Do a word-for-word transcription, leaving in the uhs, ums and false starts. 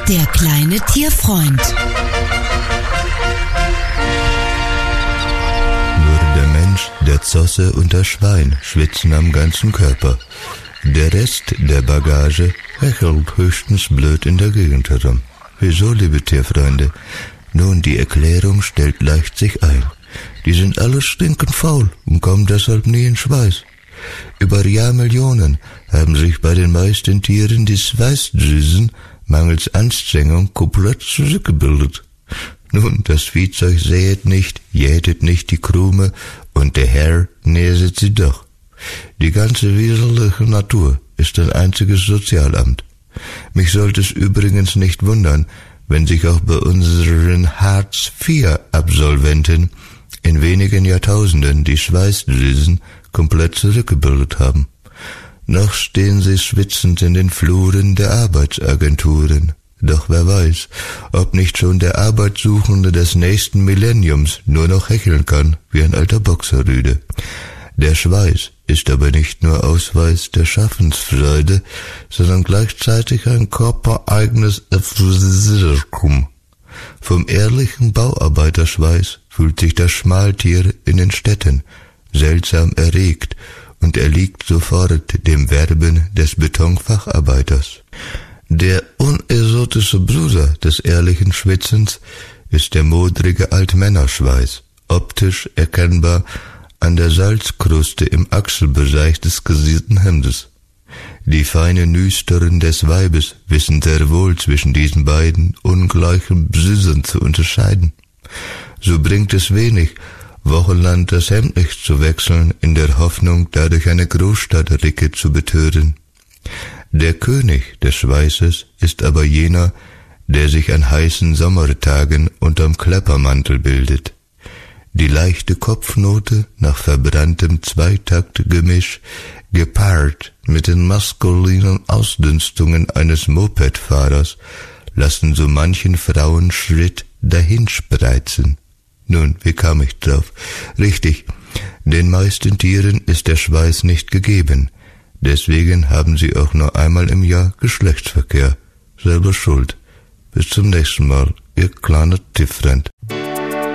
Der kleine Tierfreund. Nur der Mensch, der Zosse und das Schwein schwitzen am ganzen Körper. Der Rest der Bagage hechelt höchstens blöd in der Gegend herum. Wieso, liebe Tierfreunde? Nun, die Erklärung stellt leicht sich ein. Die sind alle stinkend faul und kommen deshalb nie in Schweiß. Über Jahrmillionen haben sich bei den meisten Tieren die Schweißdrüsen mangels Anstrengung komplett zurückgebildet. Nun, das Viehzeug säet nicht, jätet nicht die Krume und der Herr näset sie doch. Die ganze wieselige Natur ist ein einziges Sozialamt. Mich sollte es übrigens nicht wundern, wenn sich auch bei unseren Hartz vier Absolventen in wenigen Jahrtausenden die Schweißdrüsen komplett zurückgebildet haben. Noch stehen sie schwitzend in den Fluren der Arbeitsagenturen. Doch wer weiß, ob nicht schon der Arbeitssuchende des nächsten Millenniums nur noch hecheln kann wie ein alter Boxerrüde. Der Schweiß ist aber nicht nur Ausweis der Schaffensfreude, sondern gleichzeitig ein körpereigenes Aphrodisiakum. Vom ehrlichen Bauarbeiterschweiß fühlt sich das Schmaltier in den Städten seltsam erregt und erliegt sofort dem Werben des Betonfacharbeiters. Der unerotische Bruder des ehrlichen Schwitzens ist der modrige Altmännerschweiß, optisch erkennbar an der Salzkruste im Achselbereich des gesierten Hemdes. Die feinen Nüstern des Weibes wissen sehr wohl zwischen diesen beiden ungleichen Brüdern zu unterscheiden. So bringt es wenig, wochenlang das Hemd nicht zu wechseln, in der Hoffnung, dadurch eine Großstadtricke zu betören. Der König des Schweißes ist aber jener, der sich an heißen Sommertagen unterm Kleppermantel bildet. Die leichte Kopfnote nach verbranntem Zweitaktgemisch, gepaart mit den maskulinen Ausdünstungen eines Mopedfahrers, lassen so manchen Frauenschritt dahinspreizen. Nun, wie kam ich drauf? Richtig, den meisten Tieren ist der Schweiß nicht gegeben. Deswegen haben sie auch nur einmal im Jahr Geschlechtsverkehr. Selber schuld. Bis zum nächsten Mal, ihr kleiner Tierfreund.